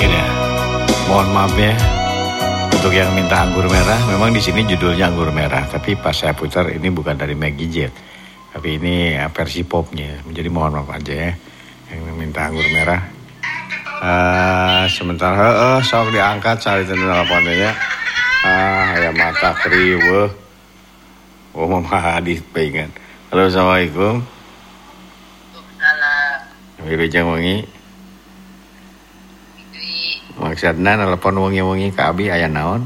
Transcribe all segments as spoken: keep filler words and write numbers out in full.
Ya, mohon maaf ya untuk yang minta anggur merah. Memang di sini judulnya anggur merah, tapi pas saya putar ini bukan dari Maggie Jet, tapi ini versi popnya. Jadi mohon maaf aja ya yang minta anggur merah. Uh, sementara uh, sok diangkat cari teleponnya ya. Ah, ya mata kriweuh. Oh, mama hadis pengen. Halo, assalamualaikum. Waalaikumsalam. Wilujeng wengi. Maksudna telepon wengi-wengi ka abi aya naon?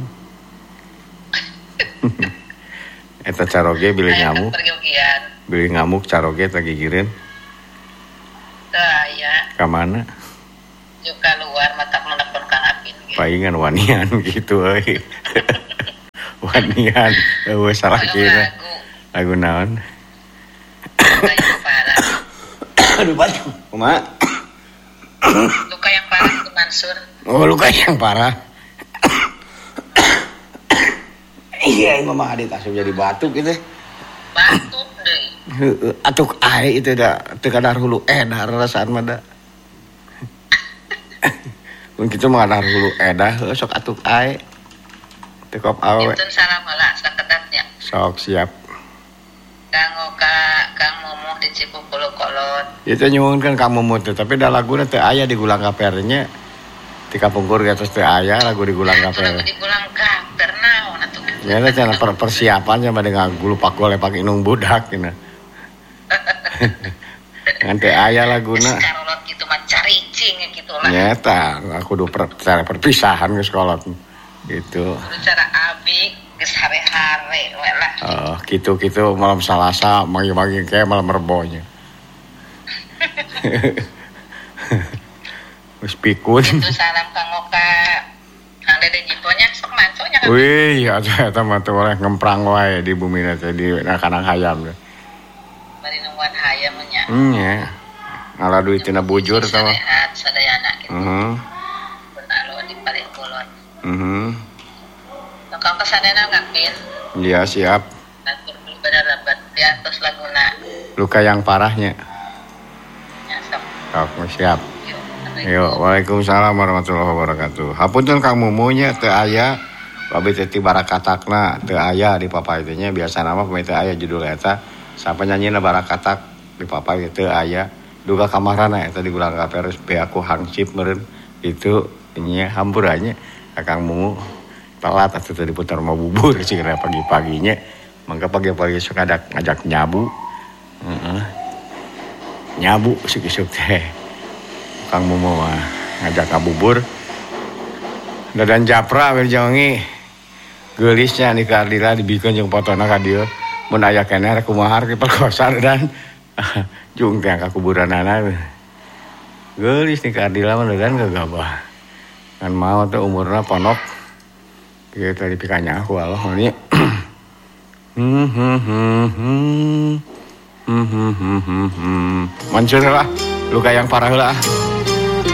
Eta caroge bilih ngamuk. Bilih ngamuk caroge teh gigireun. Teu aya. Ka mana? Juga luar mata menelpon Kang Apin gitu. Paingan wanian gitu euy. Wanian eueuh salah kira. Lagu naon? Luka yang parah. Aduh batuk. Kumaha? Luka yang parah itu Mansur. Oh, luka yang parah. Iya, ini mama adik asup jadi batuk gitu. Batuk deui. Heeh, atuk ae itu da teu kadar hulu edar rasaan mah da. Mun kitu mah kadar hulu edar heuh sok atuk ae. Teu kop awe. Intun salam heula sakedatnya. Sok siap. Kanggo ka Kang Momo di Cipupulu Kolot. Itu nyuwunkeun ka Momo teh, tapi da laguna teu aya di Gulang Kapernya. Di Kapungkur di atas teu aya lagu di Gulang Kaper. Lagu di Gulang Kaper naon atuh. Ya eta cenah per persiapan sama dengan gulupak golepak inung budak cenah. Ngan teu aya laguna. Karolot kitu mah caricing kitu lah. Nyata, aku kudu per, cara perpisahan geus kolot. Gitu. Kudu cara abi geus hare-hare we lah. Oh, gitu-gitu malam Salasa, magi-magi kayak malam Rebonya. Wis pikun. Itu salam kanggo ka Kang Dede Jiponya sok manconya kan. Wih, eta eta mah teu oleh ngemprang wae di bumi teh di kanang hayam. Bari nungguan hayam nya. Hmm, ya. Ngala duit tina bujur tah. Sehat sadayana kitu. Heeh. Benalu di paling kulon. Heeh. Kang kesanena ngapin. Iya, siap. Atur beli bener rabat di atas laguna. Luka yang parahnya. Ya sok. Sok, siap. Yo, waalaikumsalam warahmatullahi wabarakatuh. Hapunten Kang Mumunya teu aya, babe teh ti barakatakna teu aya di papa itu nya biasa nama pemain teu aya judul eta. Sapa nyanyina barakatak di papa teu aya. Duga kamarana eta di Gulang Kaper be aku hangsip meureun itu nya hampurannya Kang Mumu telat atuh teh diputar mau bubur cingna pagi-paginya. Mangga pagi-pagi sok ngajak ngajak nyabu. Heeh. Nyabu sikisuk teh. Kang Momo mah ngajak kabubur. Dadan japra we jangi. Geulisnya di Kardila dibikeun jeung fotona ka dieu. Mun aya keneh rek kumaha rek perkosa dan jung teh ka kuburanana. Geulis di Kardila mah dan gagabah. Kan mau teh umurna ponok. Kieu teh dipikanya aku Allah ini. Hmm hmm hmm hmm hmm hmm hmm. Mancur lah, luka yang parah lah.